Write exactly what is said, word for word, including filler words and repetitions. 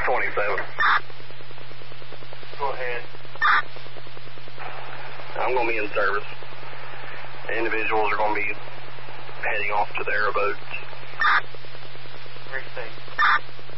twenty-seven. Go ahead. I'm going to be in service. The individuals are going to be heading off to their abodes. Receive.